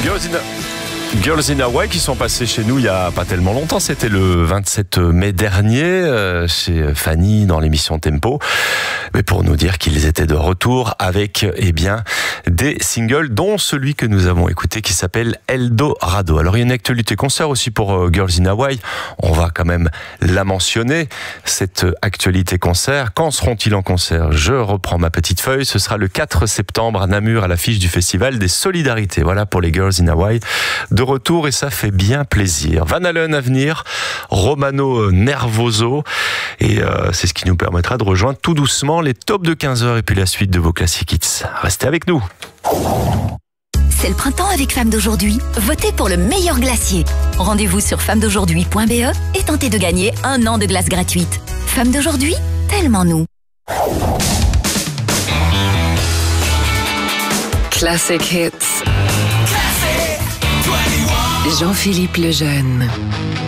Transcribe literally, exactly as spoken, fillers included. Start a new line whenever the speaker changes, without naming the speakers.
Girls in, Girls in Hawaii qui sont passés chez nous il y a pas tellement longtemps. C'était le vingt-sept mai dernier euh, chez Fanny dans l'émission Tempo. Mais pour nous dire qu'ils étaient de retour avec eh bien des singles, dont celui que nous avons écouté qui s'appelle Eldorado. Alors il y a une actualité concert aussi pour euh, Girls in Hawaii. On va quand même la mentionner, cette actualité concert. Quand seront-ils en concert? Je reprends ma petite feuille. Ce sera le quatre septembre à Namur à l'affiche du Festival des Solidarités. Voilà pour les Girls in Hawaii. De retour et ça fait bien plaisir. Van Halen à venir, Romano Nervoso et euh, c'est ce qui nous permettra de rejoindre tout doucement les tops de quinze heures et puis la suite de vos classiques hits. Restez avec nous.
C'est le printemps avec Femmes d'aujourd'hui. Votez pour le meilleur glacier. Rendez-vous sur femmes d'aujourd'hui point b e et tentez de gagner un an de glace gratuite. Femmes d'aujourd'hui, tellement nous.
Classic Hits. Jean-Philippe Lejeune.